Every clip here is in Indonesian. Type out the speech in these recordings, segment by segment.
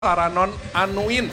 Aranon Anwin.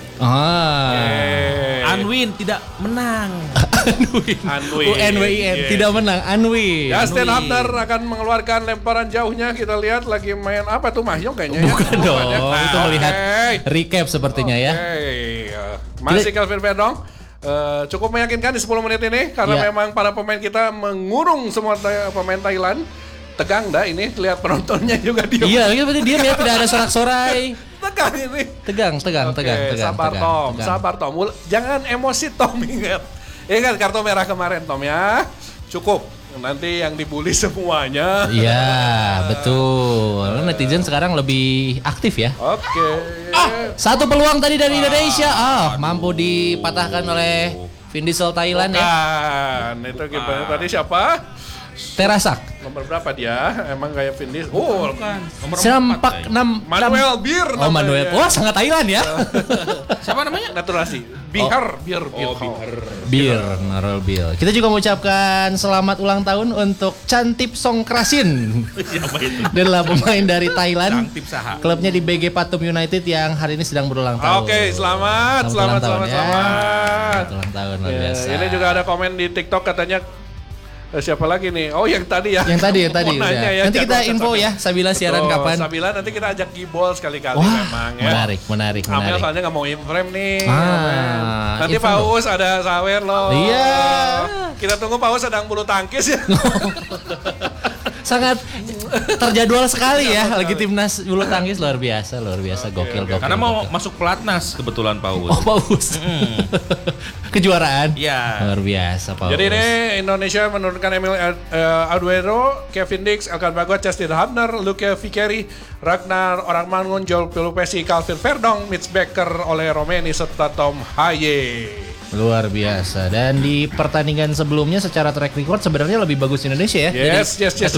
Anwin tidak menang. Anwin. UNWIN tidak menang. Anwin. Justin Hubner akan mengeluarkan lemparan jauhnya. Kita lihat lagi main apa tuh Mahyong kayaknya. Bukan ya? dong. Itu melihat recap sepertinya ya. Masih Calvin Verdong. Cukup meyakinkan di 10 menit ini karena memang para pemain kita mengurung semua pemain Thailand. Tegang dah ini, lihat penontonnya juga diam. Iya, berarti diam ya, tidak ada sorak-sorai. Tegang ini. Tegang. Sabar Tom. Jangan emosi Tom, ingat. Ingat kartu merah kemarin Tom ya. Cukup. Nanti yang dibully semuanya. Iya, betul. Netizen sekarang lebih aktif ya. Oke. Satu peluang tadi dari Indonesia. Mampu dipatahkan oleh Vin Diesel Thailand ya. Itu gimana tadi siapa? Terasak. Nomor berapa dia? Emang kayak Vin Diesel. Nomor Sempak 6 Manuel Bir namanya. Manuel. Wah, sangat Thailand ya. Siapa namanya? Naturasi. Bir. Bir, Narol Bir. Kita juga mengucapkan selamat ulang tahun untuk Chantip Songkrasin. Siapa itu? Dia adalah pemain dari Thailand. Chantip Saha. Klubnya di BG Patum United yang hari ini sedang berulang tahun. Oke, selamat. Ulang tahun luar biasa. Ini juga ada komen di TikTok katanya siapa lagi nih? Oh, yang tadi ya. Yang tadi. Nanya ya, Nanti kita info ya Sabila siaran kapan. Sabila nanti kita ajak Gibol sekali-kali memang ya. Menarik. Amel soalnya nggak mau in-frame nih. Nanti in-frame Pak Uus ada sawer loh. Iya. Kita tunggu Pak Uus sedang bulu tangkis ya. Sangat terjadwal sekali ya, lagi timnas bulu tangkis luar biasa, gokil. Karena mau masuk pelatnas kebetulan Paus. Oh, Paus. Kejuaraan. Iya. Luar biasa Paus. Jadi ini Indonesia menurunkan Emil Aduero, Kevin Dix, Elkan Bagot, Justin Hubner, Luke Vickeri, Ragnar Orangmangun, Joel Pelupesi, Calvin Verdong, Mitch Becker, oleh Romeni serta Tom Haye. Luar biasa. Dan di pertandingan sebelumnya secara track record sebenarnya lebih bagus Indonesia ya. Yes.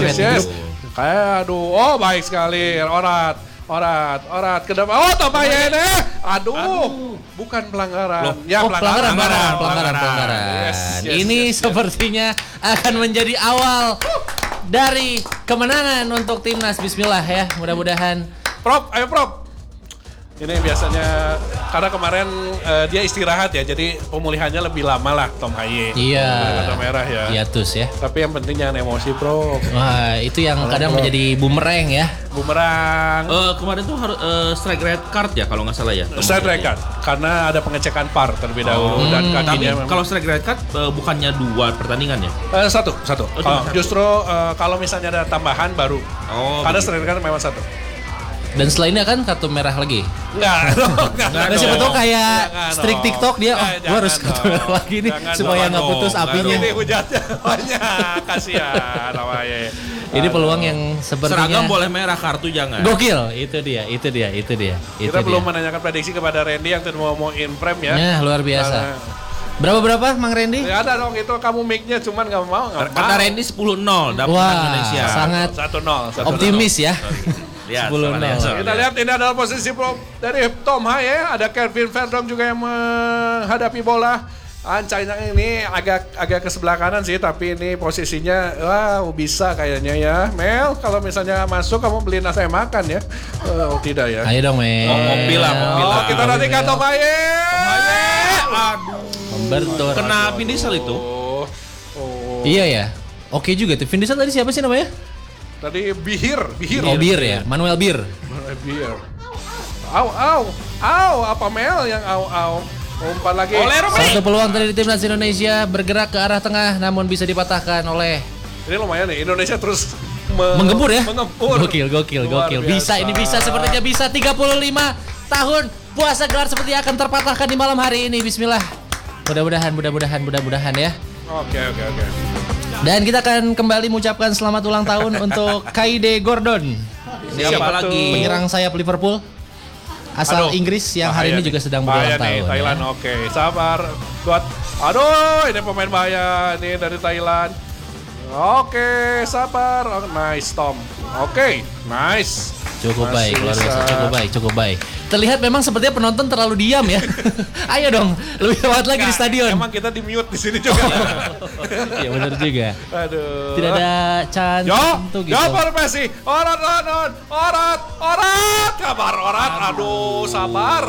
Aduh, baik sekali. Orat ke depan. Oh, Tom Haye deh. Aduh. Bukan pelanggaran. Pelanggaran. Yes. Ini sepertinya akan menjadi awal dari kemenangan untuk timnas. Bismillah ya, mudah-mudahan. Ayo Prof. Ini biasanya karena kemarin dia istirahat ya, jadi pemulihannya lebih lama lah Tom Haye. Iya. Kartu merah ya. Hiatus ya. Tapi yang penting jangan emosi Prof. Wah, itu yang kadang menjadi bumerang ya. Bumerang. Kemarin tuh harus strike red card ya kalau nggak salah ya. Strike red card karena ada pengecekan VAR terlebih dahulu dan kakinya. Kalau strike red card bukannya 2 pertandingan ya? Satu. Justru kalau misalnya ada tambahan baru. Karena strike red card memang satu. Dan setelah ini akan kartu merah lagi. Enggak. Siapa tahu kayak strik TikTok dia, gue harus kartu merah lagi nih supaya nggak putus apinya. Ini hujatnya banyak, kasihan namanya. Ini peluang yang sepertinya. Seragam boleh merah, kartu jangan. Gokil, itu dia. Kita belum menanyakan prediksi kepada Randy yang mau in frame ya. Ya, luar biasa. Berapa Mang Randy? Ya ada dong, itu kamu mic-nya cuman nggak mau. Kata Randy 10-0 dapat Indonesia. Sangat 1-0. optimis ya. 10-0. Kita lihat ini adalah posisi dari Tom Haye, ada Kevin Verdong juga yang menghadapi bola. China ini agak ke sebelah kanan sih, tapi ini posisinya bisa kayaknya ya. Mel, kalau misalnya masuk kamu beliin saya makan ya. Tidak ya. Ayo dong Mel. Mobil lah. Kita nantikan Tom Haye. Aduh. Membentur. Kena Vin Diesel itu. Iya ya. Oke juga tuh. Vin Diesel tadi siapa sih namanya? Tadi Bihir. Oh, Bir ya, Manuel Bir. Bir. Apa Mel yang umpan lagi. Satu peluang tadi di timnas Indonesia bergerak ke arah tengah, namun bisa dipatahkan oleh. Ini lumayan nih, Indonesia terus menggempur ya. Mengempur. Gokil. Ini bisa sepertinya bisa 35 tahun puasa gelar seperti akan terpatahkan di malam hari ini. Bismillah. Mudah-mudahan ya. Oke. Dan kita akan kembali mengucapkan selamat ulang tahun untuk Kaide Gordon. Siapa lagi? Penyerang sayap Liverpool asal Inggris yang hari ini juga sedang berulang tahun. Thailand ya. Oke, sabar. Buat ini pemain bahaya nih dari Thailand. Oke, sabar. Nice Tom. Oke, nice. Cukup Masih baik, luar biasa. bisa. Cukup baik. Terlihat memang sepertinya penonton terlalu diam ya. Ayo dong, lebih semangat lagi di stadion. Emang kita di mute di sini juga. Iya benar juga. Aduh. Tidak ada chance tertentu gitu. Messi. Orat, kabar orat. Aduh, sabar.